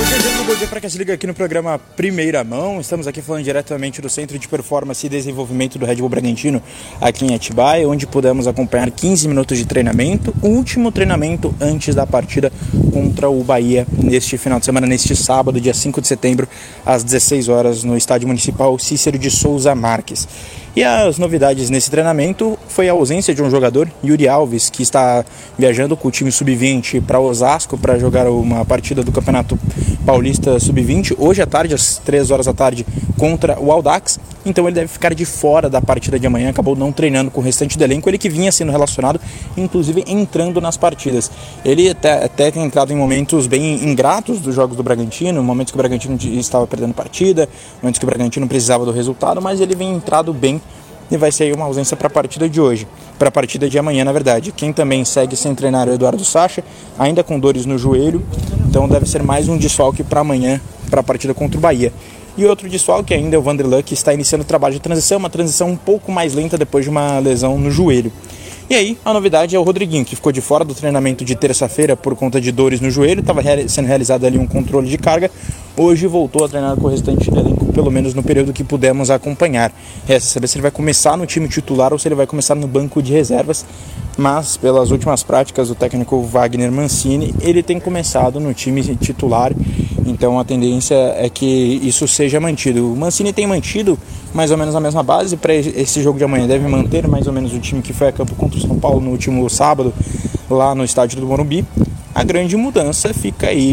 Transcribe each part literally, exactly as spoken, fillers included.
Bom dia para quem se liga aqui no programa Primeira Mão. Estamos aqui falando diretamente do Centro de Performance e Desenvolvimento do Red Bull Bragantino, aqui em Atibaia, onde pudemos acompanhar quinze minutos de treinamento, o último treinamento antes da partida contra o Bahia neste final de semana, neste sábado, dia cinco de setembro, às dezesseis horas, no Estádio Municipal Cícero de Souza Marques. E as novidades nesse treinamento foi a ausência de um jogador, Yuri Alves, que está viajando com o time sub vinte para Osasco para jogar uma partida do Campeonato Paulista sub vinte, hoje à tarde, às três horas da tarde, contra o Audax. Então ele deve ficar de fora da partida de amanhã, acabou não treinando com o restante do elenco, ele que vinha sendo relacionado, inclusive entrando nas partidas. Ele até, até tem entrado em momentos bem ingratos dos jogos do Bragantino, momentos que o Bragantino estava perdendo partida, momentos que o Bragantino precisava do resultado, mas ele vem entrado bem e vai ser uma ausência para a partida de hoje, para a partida de amanhã, na verdade. Quem também segue sem treinar é o Eduardo Sacha, ainda com dores no joelho, então deve ser mais um desfalque para amanhã, para a partida contra o Bahia. E outro desfalque ainda é o Vanderlan, que está iniciando o trabalho de transição, uma transição um pouco mais lenta depois de uma lesão no joelho. E aí, a novidade é o Rodriguinho, que ficou de fora do treinamento de terça-feira por conta de dores no joelho, estava sendo realizado ali um controle de carga, hoje voltou a treinar com o restante do elenco, pelo menos no período que pudemos acompanhar. Resta saber se ele vai começar no time titular ou se ele vai começar no banco de reservas, mas pelas últimas práticas do técnico Wagner Mancini, ele tem começado no time titular, então a tendência é que isso seja mantido. O Mancini tem mantido mais ou menos a mesma base para esse jogo de amanhã, deve manter mais ou menos o time que foi a campo contra o São Paulo no último sábado, lá no estádio do Morumbi. A grande mudança fica aí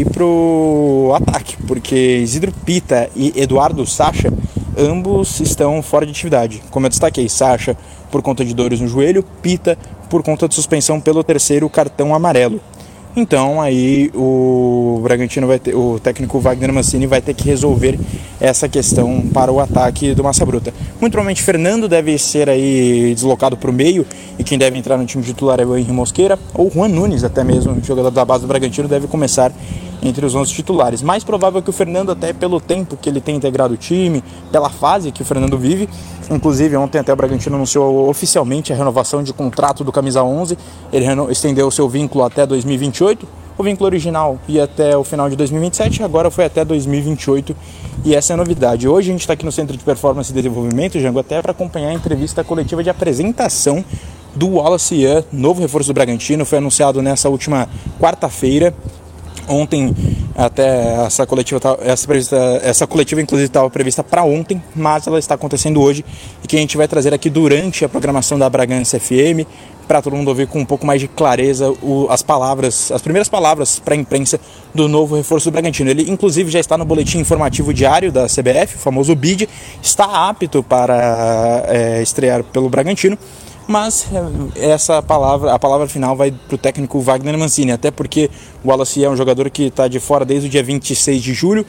pro ataque, porque Isidro Pita e Eduardo Sacha, ambos estão fora de atividade. Como eu destaquei, Sacha por conta de dores no joelho, Pita por conta de suspensão pelo terceiro cartão amarelo. Então aí o Bragantino vai ter, o técnico Wagner Mancini vai ter que resolver essa questão para o ataque do Massa Bruta. Muito provavelmente Fernando deve ser aí deslocado para o meio e quem deve entrar no time titular é o Henry Mosqueira ou Juan Nunes, até mesmo jogador da base do Bragantino, deve começar entre os onze titulares. Mais provável que o Fernando, até pelo tempo que ele tem integrado o time, pela fase que o Fernando vive. Inclusive ontem até o Bragantino anunciou oficialmente a renovação de contrato do Camisa onze, ele estendeu o seu vínculo até dois mil e vinte e oito, o vínculo original ia até o final de dois mil e vinte e sete, agora foi até dois mil e vinte e oito, e essa é a novidade. Hoje a gente está aqui no Centro de Performance e Desenvolvimento, Jango, até para acompanhar a entrevista coletiva de apresentação do Wallace Ian, novo reforço do Bragantino, foi anunciado nessa última quarta-feira. Ontem até essa coletiva, essa, prevista, essa coletiva inclusive estava prevista para ontem, mas ela está acontecendo hoje e que a gente vai trazer aqui durante a programação da Bragança F M, para todo mundo ouvir com um pouco mais de clareza o, as palavras, as primeiras palavras para a imprensa do novo reforço do Bragantino. Ele inclusive já está no boletim informativo diário da C B F, o famoso B I D, está apto para é, estrear pelo Bragantino. Mas essa palavra, a palavra final vai para o técnico Wagner Mancini, até porque o Wallace é um jogador que está de fora desde o dia vinte e seis de julho,